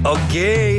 Ok.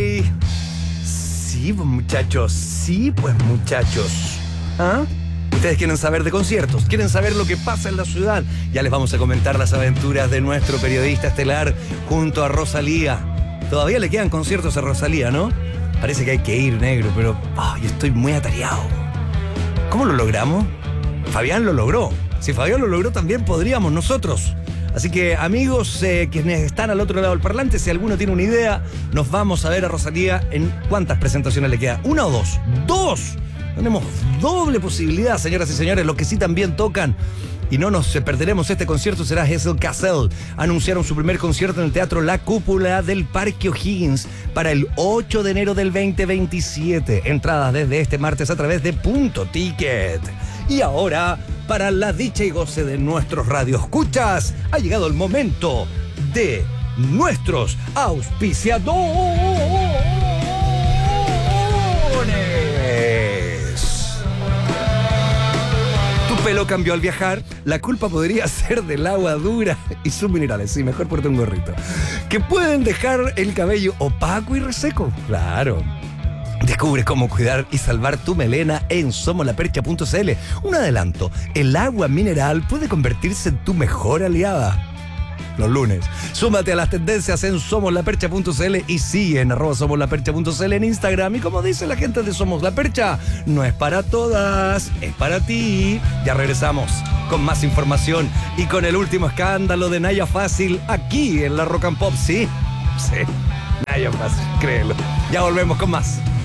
Sí, pues muchachos. ¿Ah? Ustedes quieren saber de conciertos, quieren saber lo que pasa en la ciudad. Ya les vamos a comentar las aventuras de nuestro periodista estelar junto a Rosalía. Todavía le quedan conciertos a Rosalía, ¿no? Parece que hay que ir, negro, pero yo estoy muy atareado. ¿Cómo lo logramos? Fabián lo logró. Si Fabián lo logró, también podríamos nosotros. Así que, amigos, quienes están al otro lado del parlante, si alguno tiene una idea, nos vamos a ver a Rosalía en ¿cuántas presentaciones le queda? ¿Una o dos? ¡Dos! Tenemos doble posibilidad, señoras y señores. Los que sí también tocan y no nos perderemos este concierto será Hessel Cassell. Anunciaron su primer concierto en el Teatro La Cúpula del Parque O'Higgins para el 8 de enero del 2027. Entradas desde este martes a través de Punto Ticket. Y ahora, para la dicha y goce de nuestros radioescuchas, ha llegado el momento de nuestros auspiciadores. Tu pelo cambió al viajar. La culpa podría ser del agua dura y sus minerales. Sí, mejor ponerte un gorrito. Que pueden dejar el cabello opaco y reseco. Claro. Descubre cómo cuidar y salvar tu melena en somolapercha.cl. Un adelanto, el agua mineral puede convertirse en tu mejor aliada. Los lunes. Súmate a las tendencias en somolapercha.cl y sigue en @somolapercha.cl en Instagram. Y como dice la gente de Somos La Percha, no es para todas, es para ti. Ya regresamos con más información y con el último escándalo de Naya Fácil aquí en la Rock and Pop. Sí, Naya Fácil, créelo. Ya volvemos con más.